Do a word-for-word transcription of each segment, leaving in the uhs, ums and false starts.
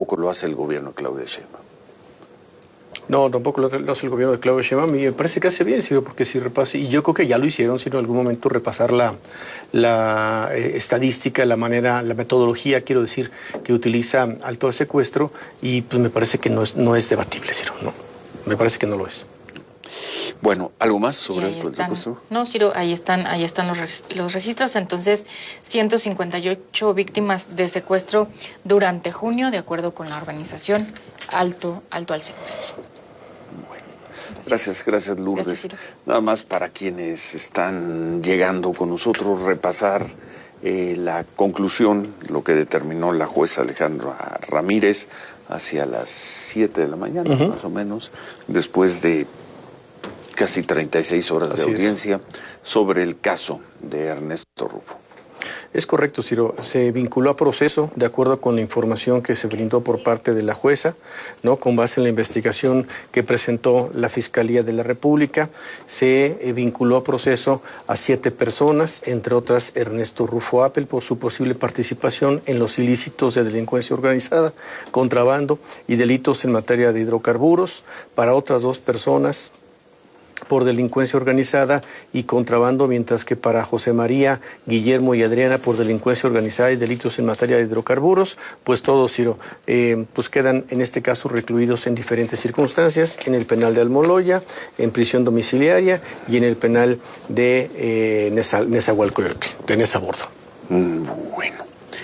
tampoco lo hace el gobierno de Claudia Sheinbaum. No, tampoco lo, lo hace el gobierno de Claudia Sheinbaum, y me parece que hace bien, sí, porque si repasa, y yo creo que ya lo hicieron, si en algún momento repasar la, la eh, estadística, la manera, la metodología, quiero decir, que utiliza alto al secuestro, y pues me parece que no es, no es debatible, Ciro, no, me parece que no lo es. Bueno, ¿algo más sobre el están, secuestro? No, Ciro, ahí están, ahí están los, reg los registros. Entonces, ciento cincuenta y ocho víctimas de secuestro durante junio, de acuerdo con la organización Alto, Alto al Secuestro. Bueno, gracias, gracias Lourdes. Gracias, Nada más para quienes están llegando con nosotros, repasar eh, la conclusión, lo que determinó la jueza Alejandra Ramírez hacia las siete de la mañana, uh-huh. más o menos, después de casi treinta y seis horas Así de audiencia es. sobre el caso de Ernesto Rufo. Es correcto, Ciro. Se vinculó a proceso de acuerdo con la información que se brindó por parte de la jueza, ¿no? Con base en la investigación que presentó la Fiscalía de la República. Se eh, vinculó a proceso a siete personas, entre otras Ernesto Rufo Appel, por su posible participación en los ilícitos de delincuencia organizada, contrabando y delitos en materia de hidrocarburos. Para otras dos personas, por delincuencia organizada y contrabando, mientras que para José María, Guillermo y Adriana por delincuencia organizada y delitos en materia de hidrocarburos, pues todos, Ciro, eh, pues quedan en este caso recluidos en diferentes circunstancias, en el penal de Almoloya, en prisión domiciliaria y en el penal de eh, Nezahualcóyotl, de Nezabordo. Mm, bueno.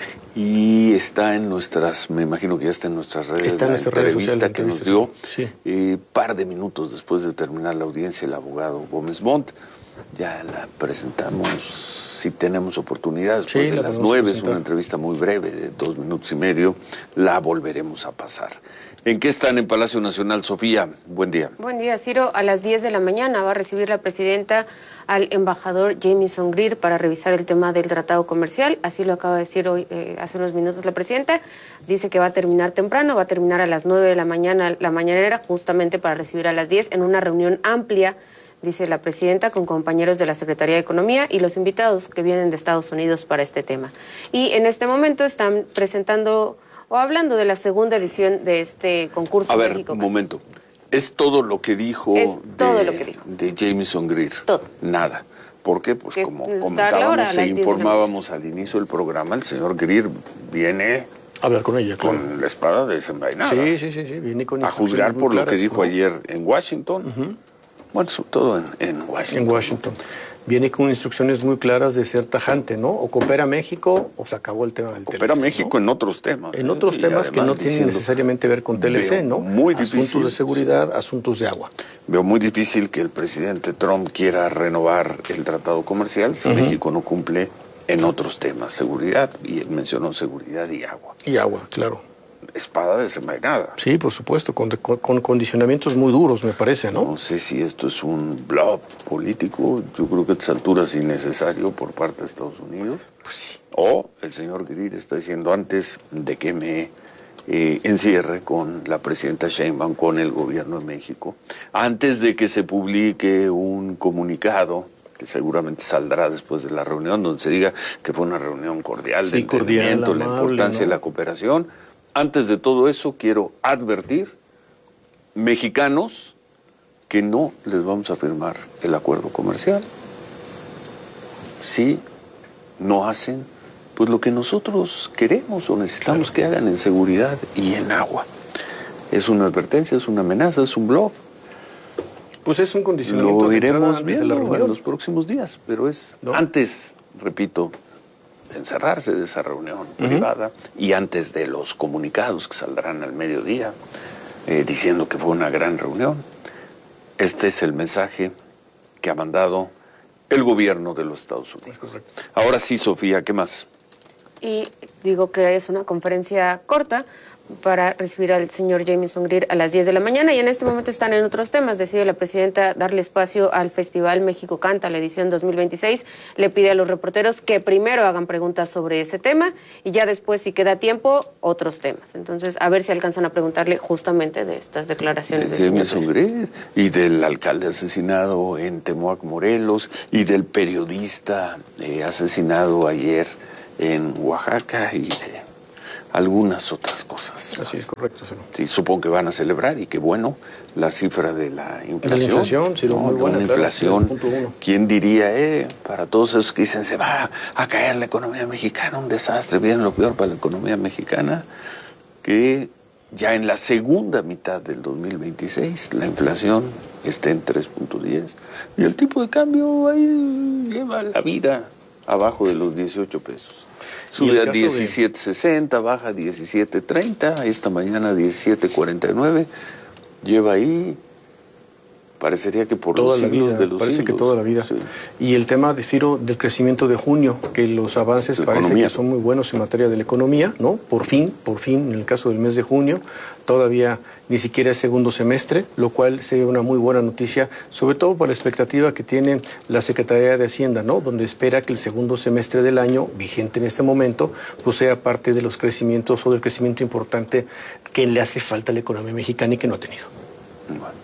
Y está en nuestras, me imagino que ya está en nuestras redes, está en la nuestras entrevista redes sociales, que nos dio, sí. eh, par de minutos después de terminar la audiencia, el abogado Gómez Montt. Ya la presentamos, si tenemos oportunidad, después sí, de las nueve, es una entrevista muy breve, de dos minutos y medio, la volveremos a pasar. ¿En qué están en Palacio Nacional, Sofía? Buen día. Buen día, Ciro. A las diez de la mañana va a recibir la presidenta al embajador Jamieson Greer para revisar el tema del tratado comercial. Así lo acaba de decir hoy, eh, hace unos minutos la presidenta. Dice que va a terminar temprano, va a terminar a las nueve de la mañana, la mañanera, justamente para recibir a las diez en una reunión amplia, dice la presidenta, con compañeros de la Secretaría de Economía y los invitados que vienen de Estados Unidos para este tema. Y en este momento están presentando o hablando de la segunda edición de este concurso. A ver, México un momento. ¿Es todo lo que dijo, es todo de, lo que dijo. de Jamieson Greer? Todo. Nada. ¿Por qué? Pues que como comentábamos e informábamos al inicio del programa, el señor Greer viene a hablar con ella, claro. con la espada desenvainada. Sí, sí, sí, sí. Viene con a juzgar por claras, lo que dijo, ¿no?, ayer en Washington. Uh-huh. Bueno, sobre todo en, en Washington. En Washington. Viene con instrucciones muy claras de ser tajante, ¿no? O coopera México o se acabó el tema del coopera T L C. Coopera México, ¿no?, en otros temas. En otros ¿eh? temas que no tienen necesariamente ver con T L C, ¿no? Muy difícil. Asuntos de seguridad, asuntos de agua. Veo muy difícil que el presidente Trump quiera renovar el tratado comercial si uh-huh. México no cumple en otros temas, seguridad, y él mencionó seguridad y agua. Y agua, claro. Espada desenvainada. Sí, por supuesto, con, con, con condicionamientos muy duros, me parece, ¿no? No sé si esto es un bluff político, yo creo que a estas alturas es innecesario por parte de Estados Unidos. Pues sí. O el señor Greer está diciendo, antes de que me eh, encierre con la presidenta Sheinbaum, con el gobierno de México, antes de que se publique un comunicado que seguramente saldrá después de la reunión, donde se diga que fue una reunión cordial, sí, de entendimiento, cordial, amable, la importancia, ¿no?, de la cooperación. Antes de todo eso, quiero advertir, mexicanos, que no les vamos a firmar el acuerdo comercial si no hacen pues lo que nosotros queremos o necesitamos, claro, que hagan en seguridad y en agua. Es una advertencia, es una amenaza, es un bluff. Pues es un condicionamiento. Lo iremos viendo en los próximos días, pero es, ¿no?, antes, repito, de encerrarse de esa reunión uh-huh. privada y antes de los comunicados que saldrán al mediodía eh, diciendo que fue una gran reunión. Este es el mensaje que ha mandado el gobierno de los Estados Unidos. Ahora sí, Sofía, ¿qué más? Y digo que es una conferencia corta para recibir al señor Jamieson Greer a las diez de la mañana, y en este momento están en otros temas. Decide la presidenta darle espacio al Festival México Canta, la edición dos mil veintiséis. Le pide a los reporteros que primero hagan preguntas sobre ese tema y ya después, si queda tiempo, otros temas. Entonces, a ver si alcanzan a preguntarle justamente de estas declaraciones de Jamieson Greer y del alcalde asesinado en Temoac, Morelos, y del periodista eh, asesinado ayer en Oaxaca, y de algunas otras cosas. Así es, correcto. Sí. Sí, supongo que van a celebrar y qué bueno, la cifra de la inflación. De la inflación, sí, ¿no? muy buena. Una claro, inflación, tres punto uno. ¿quién diría, eh? Para todos esos que dicen, se va a caer la economía mexicana, un desastre, viene lo peor para la economía mexicana, que ya en la segunda mitad del dos mil veintiséis la inflación está en tres punto diez y el tipo de cambio ahí lleva la vida abajo de los dieciocho pesos. Sube a diecisiete sesenta, de... baja a diecisiete treinta, esta mañana diecisiete cuarenta y nueve, lleva ahí, parecería que por toda los la siglos vida, de los parece siglos. que toda la vida. Sí. Y el tema de Ciro del crecimiento de junio, que los avances La parece economía. que son muy buenos en materia de la economía, ¿no? Por fin, por fin, en el caso del mes de junio, todavía ni siquiera es segundo semestre, lo cual sería una muy buena noticia, sobre todo por la expectativa que tiene la Secretaría de Hacienda, ¿no? Donde espera que el segundo semestre del año, vigente en este momento, pues sea parte de los crecimientos o del crecimiento importante que le hace falta a la economía mexicana y que no ha tenido. Bueno.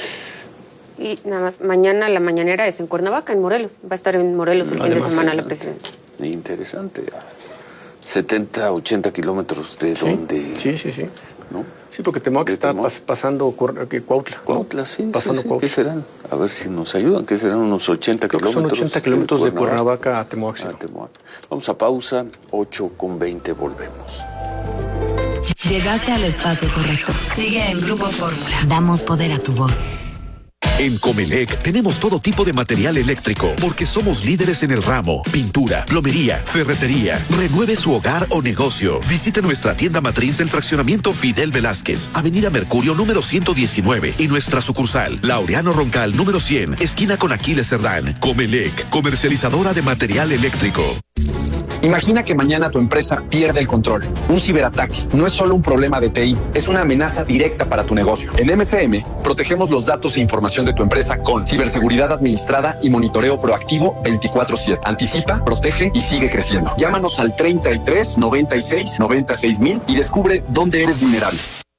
Y nada más, mañana la mañanera es en Cuernavaca, en Morelos. Va a estar en Morelos el Además, fin de semana sí, la presidenta. Interesante. setenta, ochenta kilómetros de Sí, donde... sí, sí, sí. ¿no? Sí, porque Temoac De está Temoac. pas- pasando Cuer- que Cuautla. ¿no? Cuautla, sí, Pasando sí, sí. Cuautla. ¿Qué serán? A ver si nos ayudan. ¿Qué serán? Unos ochenta Creo que son kilómetros. ochenta kilómetros de Cuernavaca a Temoac. Sí. A Temoac. Vamos a pausa, ocho con veinte, volvemos. Llegaste al espacio correcto. Sigue en Grupo Fórmula. Damos poder a tu voz. En Comelec tenemos todo tipo de material eléctrico porque somos líderes en el ramo, pintura, plomería, ferretería. Renueve su hogar o negocio. Visite nuestra tienda matriz del fraccionamiento Fidel Velázquez, Avenida Mercurio número ciento diecinueve y nuestra sucursal Laureano Roncal número cien, esquina con Aquiles Cerdán. Comelec, comercializadora de material eléctrico. Imagina que mañana tu empresa pierde el control. Un ciberataque no es solo un problema de T I, es una amenaza directa para tu negocio. En M C M, protegemos los datos e información de tu empresa con ciberseguridad administrada y monitoreo proactivo veinticuatro siete. Anticipa, protege y sigue creciendo. Llámanos al treinta y tres, noventa y seis, noventa y seis mil y descubre dónde eres vulnerable.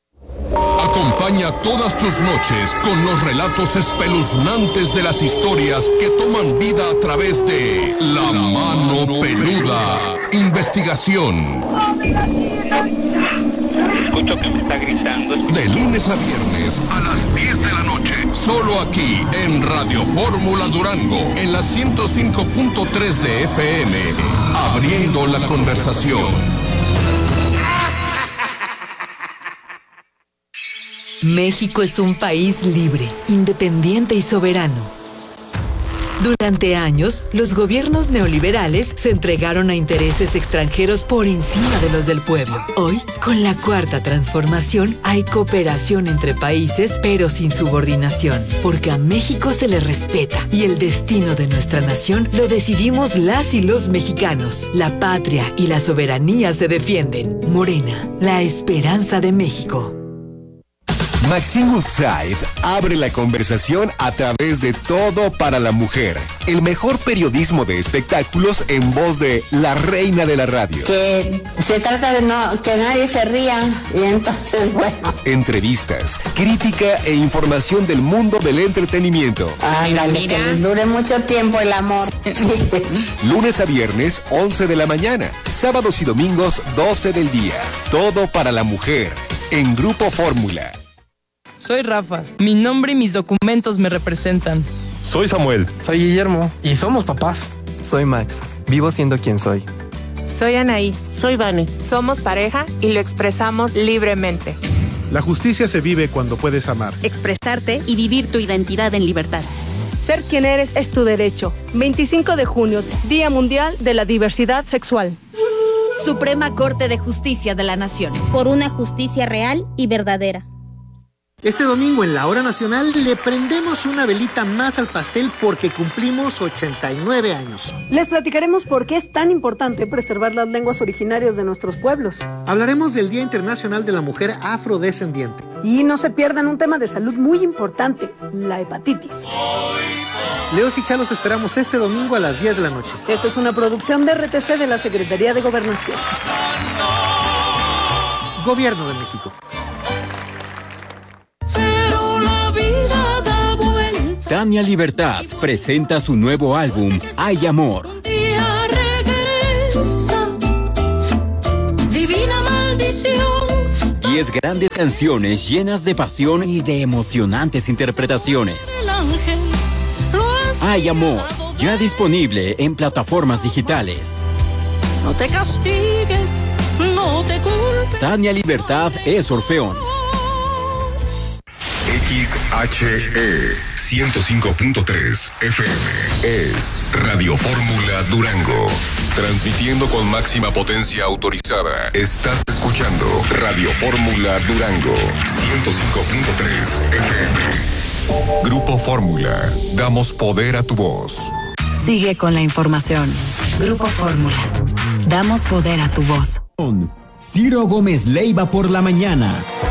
Acompaña todas tus noches con los relatos espeluznantes de las historias que toman vida a través de La Mano Peluda. Investigación. Escucho que me está gritando. De lunes a viernes a las diez de la noche. Solo aquí en Radio Fórmula Durango, en la ciento cinco punto tres de F M. Abriendo la conversación. México es un país libre, independiente y soberano. Durante años, los gobiernos neoliberales se entregaron a intereses extranjeros por encima de los del pueblo. Hoy, con la cuarta transformación, hay cooperación entre países, pero sin subordinación, porque a México se le respeta y el destino de nuestra nación lo decidimos las y los mexicanos. La patria y la soberanía se defienden. Morena, la esperanza de México. Maxine Woodside abre la conversación a través de Todo para la Mujer, el mejor periodismo de espectáculos en voz de la reina de la radio. Que se trata de no que nadie se ría y entonces, bueno. Entrevistas, crítica e información del mundo del entretenimiento. Ándale, que les dure mucho tiempo el amor. Lunes a viernes, once de la mañana. Sábados y domingos, doce del día. Todo para la Mujer, en Grupo Fórmula. Soy Rafa. Mi nombre y mis documentos me representan. Soy Samuel. Soy Guillermo. Y somos papás. Soy Max. Vivo siendo quien soy. Soy Anaí. Soy Vane. Somos pareja y lo expresamos libremente. La justicia se vive cuando puedes amar. Expresarte y vivir tu identidad en libertad. Ser quien eres es tu derecho. veinticinco de junio, Día Mundial de la Diversidad Sexual. Suprema Corte de Justicia de la Nación. Por una justicia real y verdadera. Este domingo en la Hora Nacional le prendemos una velita más al pastel porque cumplimos ochenta y nueve años. Les platicaremos por qué es tan importante preservar las lenguas originarias de nuestros pueblos. Hablaremos del Día Internacional de la Mujer Afrodescendiente. Y no se pierdan un tema de salud muy importante, la hepatitis. Leos y Chalos esperamos este domingo a las diez de la noche. Esta es una producción de R T C de la Secretaría de Gobernación. Gobierno de México. Tania Libertad presenta su nuevo álbum, Hay Amor. Divina diez grandes canciones llenas de pasión y de emocionantes interpretaciones. Hay amor, ya disponible en plataformas digitales. No te castigues, no te culpes. Tania Libertad es Orfeón. X H E ciento cinco punto tres F M es Radio Fórmula Durango. Transmitiendo con máxima potencia autorizada. Estás escuchando Radio Fórmula Durango ciento cinco punto tres F M. Grupo Fórmula. Damos poder a tu voz. Sigue con la información. Grupo Fórmula. Damos poder a tu voz. Ciro Gómez Leiva por la mañana.